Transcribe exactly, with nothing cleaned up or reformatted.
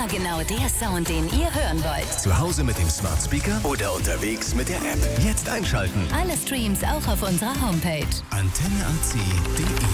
Immer genau der Sound, den ihr hören wollt. Zu Hause mit dem Smart Speaker oder unterwegs mit der App. Jetzt einschalten. Alle Streams auch auf unserer Homepage. antenne a c punkt d e